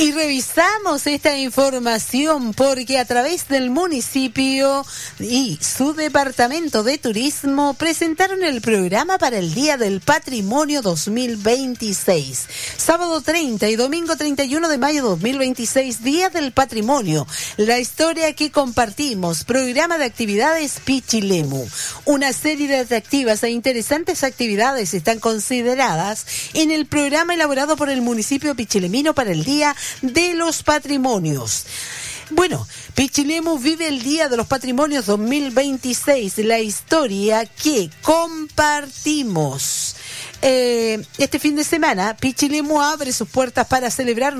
Y revisamos esta información porque a través del municipio y su departamento de turismo presentaron el programa para el Día del Patrimonio 2026. Sábado 30 y domingo 31 de mayo 2026, Día del Patrimonio. La historia que compartimos, programa de actividades Pichilemu. Una serie de atractivas e interesantes actividades están consideradas en el programa elaborado por el municipio pichilemino para el Día de los Patrimonios. Bueno, Pichilemu vive el Día de los Patrimonios 2026, la historia que compartimos. Este fin de semana, Pichilemu abre sus puertas para celebrar